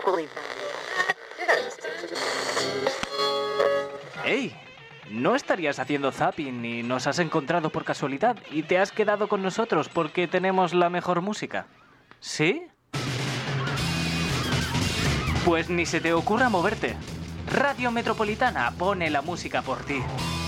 ¡Ey! ¿No estarías haciendo zapping y nos has encontrado por casualidad y te has quedado con nosotros porque tenemos la mejor música? ¿Sí? Pues ni se te ocurra moverte. Radio Metropolitana pone la música por ti.